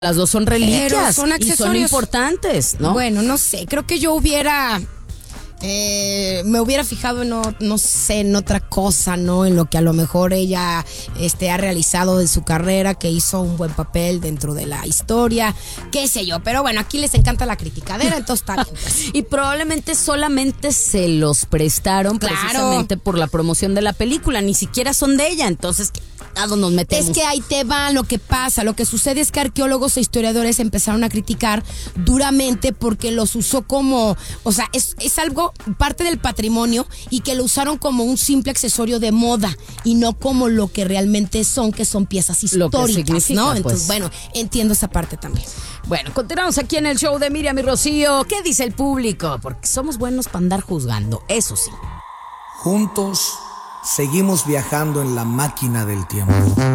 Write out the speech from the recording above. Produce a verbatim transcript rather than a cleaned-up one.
Las dos son reliquias. Pero son y accesorios. son importantes, ¿no? Bueno, no sé, creo que yo hubiera... Eh, me hubiera fijado en, no, no sé, en otra cosa, ¿no? En lo que a lo mejor ella este, ha realizado en su carrera, que hizo un buen papel dentro de la historia, qué sé yo. Pero bueno, aquí les encanta la criticadera, entonces está bien. Pues. Y probablemente solamente se los prestaron Claro. precisamente por la promoción de la película, ni siquiera son de ella, entonces ¿a dónde nos metemos? Es que ahí te va lo que pasa. Lo que sucede es que arqueólogos e historiadores empezaron a criticar duramente porque los usó como, o sea, es, es algo parte del patrimonio y que lo usaron como un simple accesorio de moda y no como lo que realmente son, que son piezas históricas, ¿no? Pues. Entonces, bueno, entiendo esa parte también. Bueno, continuamos aquí en el show de Miriam y Rocío. ¿Qué dice el público? Porque somos buenos para andar juzgando, eso sí. Juntos seguimos viajando en la máquina del tiempo.